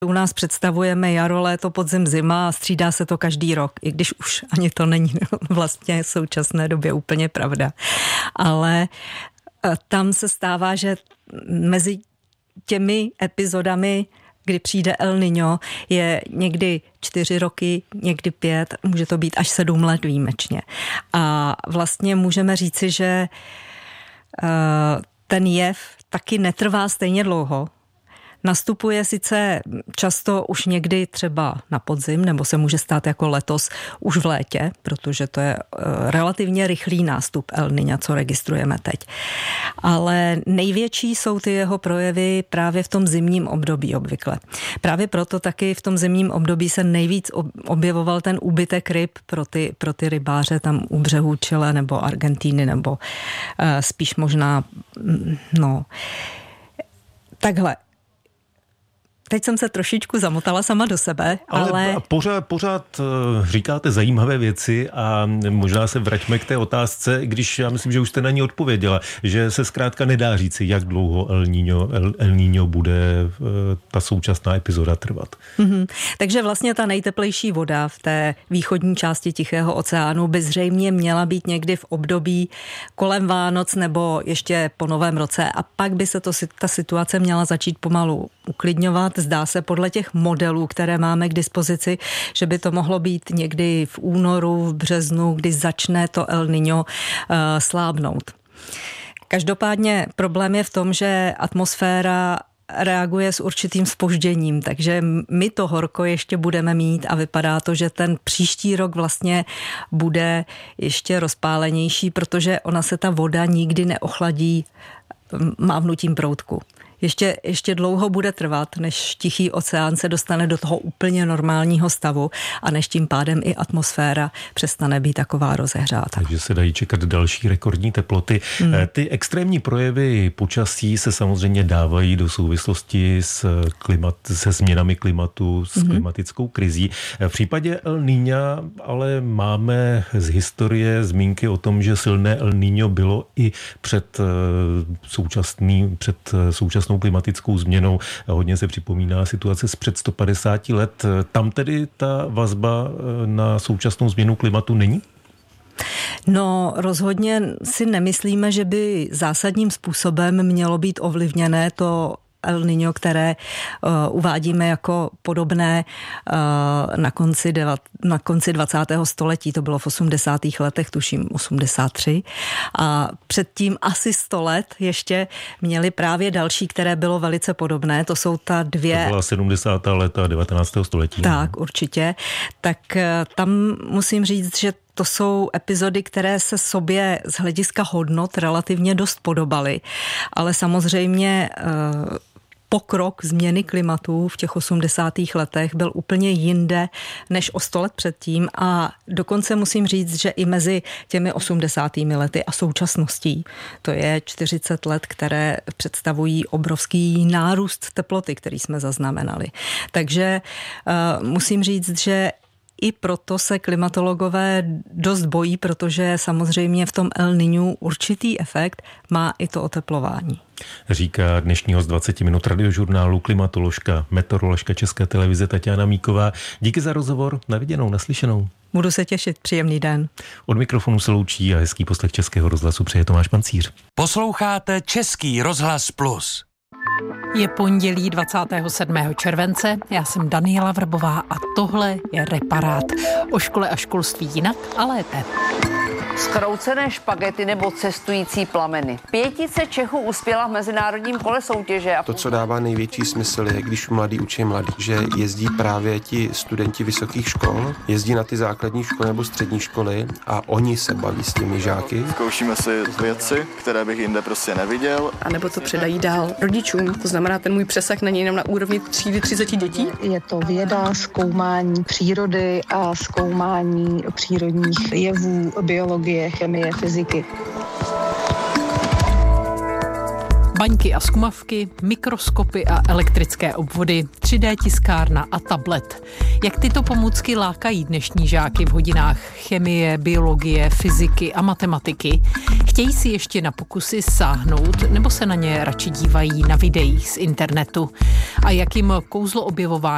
U nás představujeme jaro, léto, podzim, zima a střídá se to každý rok, i když už ani to není vlastně v současné době úplně pravda. Ale tam se stává, že mezi těmi epizodami, kdy přijde El Niño, je někdy 4 roky, někdy 5, může to být až 7 let výjimečně. A vlastně můžeme říci, že ten jev taky netrvá stejně dlouho. Nastupuje sice často už někdy třeba na podzim, nebo se může stát jako letos už v létě, protože to je relativně rychlý nástup El Niña, co registrujeme teď. Ale největší jsou ty jeho projevy právě v tom zimním období obvykle. Právě proto taky v tom zimním období se nejvíc objevoval ten úbytek ryb pro ty rybáře tam u břehů Chile nebo Argentíny, nebo spíš možná, takhle. Teď jsem se trošičku zamotala sama do sebe, ale... Pořád říkáte zajímavé věci a možná se vraťme k té otázce, když já myslím, že už jste na ní odpověděla, že se zkrátka nedá říci, jak dlouho El Niño bude ta současná epizoda trvat. Takže vlastně ta nejteplejší voda v té východní části Tichého oceánu by zřejmě měla být někdy v období kolem Vánoc nebo ještě po Novém roce a pak by se ta situace měla začít pomalu uklidňovat. Zdá se podle těch modelů, které máme k dispozici, že by to mohlo být někdy v únoru, v březnu, kdy začne to El Niño slábnout. Každopádně problém je v tom, že atmosféra reaguje s určitým zpožděním, takže my to horko ještě budeme mít a vypadá to, že ten příští rok vlastně bude ještě rozpálenější, protože ona se ta voda nikdy neochladí mávnutím proutku. Ještě dlouho bude trvat, než Tichý oceán se dostane do toho úplně normálního stavu a než tím pádem i atmosféra přestane být taková rozehřátá. Takže se dají čekat další rekordní teploty. Ty extrémní projevy počasí se samozřejmě dávají do souvislosti se změnami klimatu, s klimatickou krizí. V případě El Niña ale máme z historie zmínky o tom, že silné El Niño bylo i před současnou klimatickou změnou. Hodně se připomíná situace z před 150 let. Tam tedy ta vazba na současnou změnu klimatu není? No, rozhodně si nemyslíme, že by zásadním způsobem mělo být ovlivněné to El Niño, které uvádíme jako podobné na konci 20. století, to bylo v 80. letech, tuším 83. A předtím asi 100 let ještě měli právě další, které bylo velice podobné. To jsou ta dvě... To byla 70. leta 19. století. Tak, určitě. Tak tam musím říct, že to jsou epizody, které se sobě z hlediska hodnot relativně dost podobaly, ale samozřejmě pokrok změny klimatu v těch 80. letech byl úplně jinde než o 100 let předtím a dokonce musím říct, že i mezi těmi 80. lety a současností, to je 40 let, které představují obrovský nárůst teploty, který jsme zaznamenali. Takže musím říct, že i proto se klimatologové dost bojí, protože samozřejmě v tom El Niñu určitý efekt má i to oteplování. Říká dnešní host 20 minut radiožurnálu klimatoložka, meteoroložka České televize Tatiana Míková. Díky za rozhovor, na viděnou, naslyšenou. Budu se těšit, příjemný den. Od mikrofonu se loučí a hezký poslech Českého rozhlasu přeje Tomáš Pancíř. Posloucháte Český rozhlas Plus. Je pondělí 27. července, já jsem Daniela Vrbová a tohle je Reparát. O škole a školství jinak a lépe. Zkroucené špagety nebo cestující plameny. 5 Čechů uspěla v mezinárodním kole soutěže. To, co dává největší smysl, je, když mladí učí mladí, že jezdí právě ti studenti vysokých škol, jezdí na ty základní školy nebo střední školy a oni se baví s těmi žáky. Zkoušíme si věci, které bych jinde prostě neviděl. A nebo to předají dál rodičům. To znamená, ten můj přesah není jenom na úrovni třídy 30 dětí. Je to věda, zkoumání přírody a zkoumání přírodních jevů, biologie, chemie, fyziky. Baňky a zkumavky, mikroskopy a elektrické obvody, 3D tiskárna a tablet. Jak tyto pomůcky lákají dnešní žáky v hodinách chemie, biologie, fyziky a matematiky? Chtějí si ještě na pokusy sáhnout nebo se na ně radši dívají na videích z internetu? A jak jim kouzlo objevování